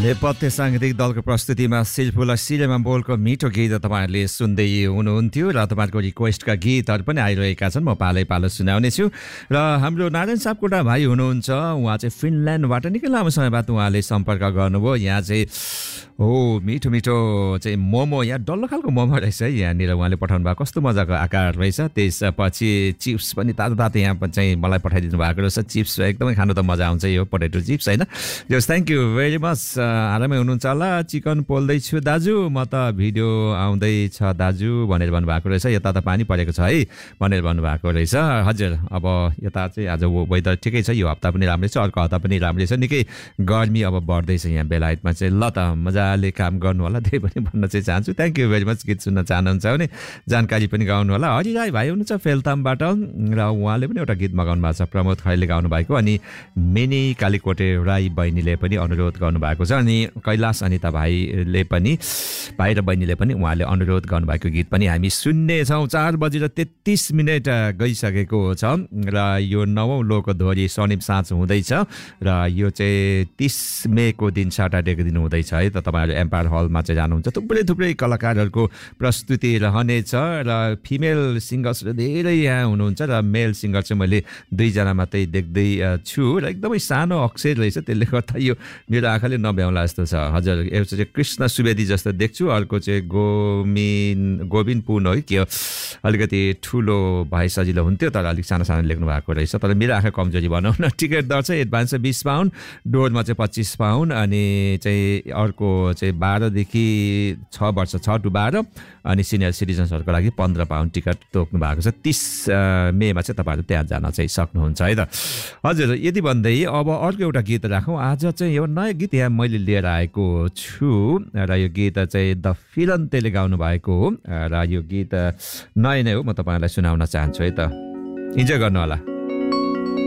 नेपथ्य साङ्गीतिक दलको प्रस्तुतिमा सिलफुला सिलेमा बोलको मिठो गीत तपाईँहरूले सुन्दै हुनुहुन्थ्यो र तपाईँहरूको रिक्वेस्टका गीतहरू पनि आइरहेका छन्। म पालै पालो सुनाउनेछु र हाम्रो नारायण सापकोटा भाइ हुनुहुन्छ। उहाँ चाहिँ फिनल्यान्डबाट निकै लामो समय बाद उहाँले सम्पर्क गर्नुभयो। यहाँ चाहिँ मिठो मिठो चाहिँ मोमो, यहाँ डल्लो खालको मोमो रहेछ है यहाँनिर उहाँले पठाउनु भएको, कस्तो मजाको आकार रहेछ। त्यसपछि चिप्स पनि तातो तातो यहाँ चाहिँ मलाई पठाइदिनु भएको रहेछ। चिप्स एकदमै खानु त मजा आउँछ, यो पोटेटो चिप्स होइन। जस थ्याङ्क यू भेरी मच। आरामै हुनुहुन्छ होला। चिकन पोल्दैछु दाजु, म त भिडियो आउँदैछ दाजु भनेर भन्नुभएको रहेछ। यता त पानी परेको छ है भनेर भन्नुभएको रहेछ। हजुर, अब यता चाहिँ आज वेदर ठिकै छ, यो हप्ता पनि राम्रै छ, अर्को हप्ता पनि राम्रै छ। निकै गर्मी अब बढ्दैछ यहाँ बेलायतमा चाहिँ। ल त मजाले काम गर्नु होला, त्यही पनि भन्न चाहिँ चाहन्छु। Thank you very much. गीत सुन्न चाहनुहुन्छ भने जानकारी पनि गाउनु होला। हरि राई भाइ हुनुहुन्छ फेलतामबाट र उहाँले पनि एउटा गीत मगाउनु भएको छ, प्रमोद खैले गाउनु भएको। अनि मिनी कालीकोटे राई बहिनीले पनि अनुरोध गर्नुभएको छ। अनि कैलाश अनिता भाइले पनि, भाइ र बहिनीले पनि उहाँले अनुरोध गर्नुभएको गीत पनि हामी सुन्नेछौँ। 4:33 गइसकेको छ र यो 9औं लोकधोरी शनिब साँझ हुँदैछ र यो चाहिँ 30 मेको दिन सटर्डेको दिन हुँदैछ है। त तपाईँहरू एम्पायर हलमा चाहिँ जानुहुन्छ। थुप्रै कलाकारहरूको प्रस्तुति रहनेछ र फिमेल सिङ्गर्सहरू धेरै यहाँ हुनुहुन्छ र मेल सिङ्गर चाहिँ मैले 2 जना मात्रै देख्दै छु र एकदमै सानो अक्षर रहेछ, त्यसले गर्दा यो मेरो आँखाले नभ्याउला जस्तो छ। हजुर, एउटा चाहिँ कृष्ण सुवेदी जस्तो देख्छु, अर्को चाहिँ गोविन पुन हो कि अलिकति ठुलो भए सजिलो हुन्थ्यो, तर अलिक सानो सानो लेख्नु भएको रहेछ। तर मेरो आँखा कमजोरी भनौँ न। टिकट दर चाहिँ एडभान्स चाहिँ 20 पाउन्ड, डोरमा चाहिँ 25 पाउन्ड, अनि चाहिँ अर्को चाहिँ 12 देखि 6 वर्ष 6 to 12, अनि सिनियर सिटिजन्सहरूको लागि 15 पाउन्ड टिकट तोक्नु भएको छ। 30 मेमा चाहिँ तपाईँहरू त्यहाँ जान चाहिँ सक्नुहुन्छ है त। हजुर, यति भन्दै अब अर्को एउटा गीत राखौँ। आज चाहिँ यो नयाँ गीत यहाँ मैले लिएर आएको छु र यो गीत चाहिँ द फिलन्तेले गाउनु भएको हो र यो गीत नयाँ नै हो। म तपाईँहरूलाई सुनाउन चाहन्छु है त, इन्जोय गर्नु होला।